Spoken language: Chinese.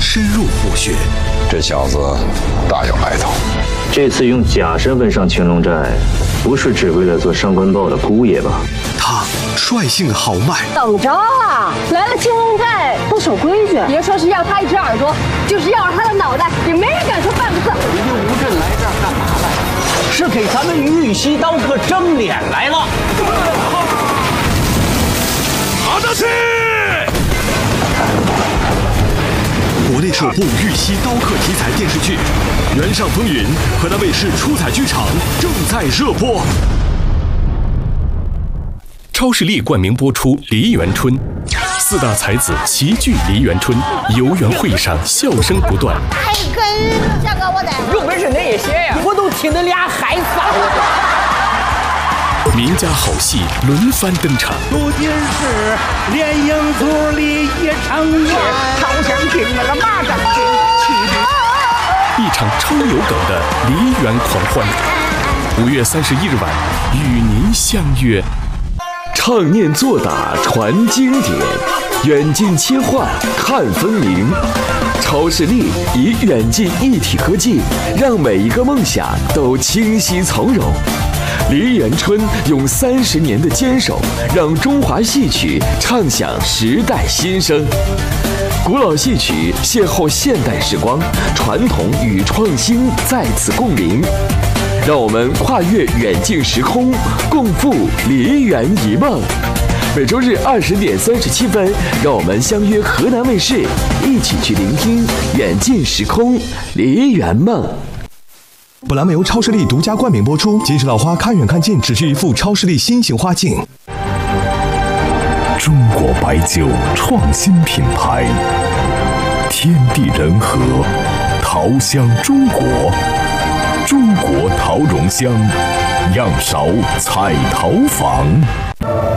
深入墓穴。 这小子大有来头。 这次用假身份上乾隆寨，不是只为了做上官豹的姑爷吧？ 他率性豪迈， 怎么着啊？来了青龙寨不守规矩，别说是要他一只耳朵，就是要了他的脑袋，也没人敢说半个字。 你就吴镇来这儿干嘛来？是给咱们玉溪刀客争脸来了。 打得起！国内首部玉溪刀客题材电视剧《原上风云》，河南卫视出彩剧场正在热播。超视力冠名播出《梨园春》，四大才子齐聚梨园春，游园会上笑声不断。 还跟大哥我得有本事你也学呀！我都听那俩孩子名家好戏轮番登场。 如今是连营组里一场月，好像进了个马掌进去。 一场超有梗的梨园狂欢，5月31日晚与您相约。 唱念做打传经典，远近切换看分明。超视力以远近一体科技，让每一个梦想都清晰从容。梨园春用30年的坚守，让中华戏曲唱响时代新声。古老戏曲邂逅现代时光，传统与创新在此共鸣。让我们跨越远近时空，共赴梨园一梦。每周日20点37分，让我们相约河南卫视，一起去聆听远近时空梨园梦。 本栏目由超视力独家冠名播出。金石老花看远看近，只需一副超视力新型花镜。 中国白酒创新品牌，天地人和，桃香中国，中国桃蓉香，样勺彩桃坊。